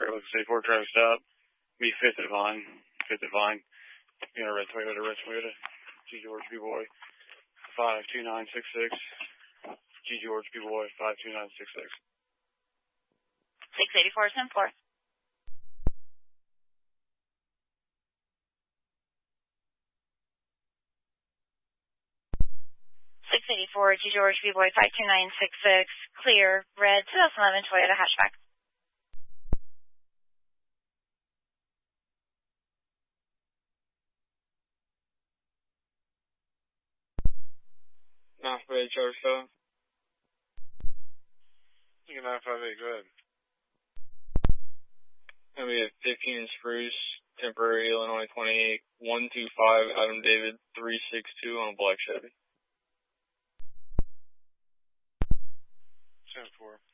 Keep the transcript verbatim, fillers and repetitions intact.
Looks say four traffic stop. Be fifth at Vine. Fifth at Vine. You know, red Toyota, red Toyota. G George B Boy. Five two nine six six. G George B Boy. Five two nine six six. Six eighty four ten four. Six eighty four G George B Boy. Five two nine six six. Clear. Red. two thousand eleven Toyota hatchback. nine five eight, Charlie seven. You can nine five eight, go ahead. Gonna be at fifteen Spruce, temporary Illinois twenty-eight, one two five, Adam David, three six two on a black Chevy. ten four.